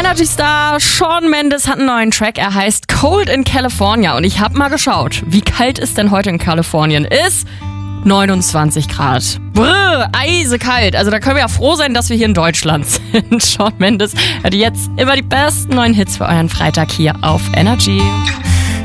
Energy Star Shawn Mendes hat einen neuen Track, er heißt Cold in California und ich habe mal geschaut, wie kalt es denn heute in Kalifornien ist. 29 Grad. Brr, eisekalt. Also da können wir ja froh sein, dass wir hier in Deutschland sind. Shawn Mendes hat jetzt immer die besten neuen Hits für euren Freitag hier auf Energy.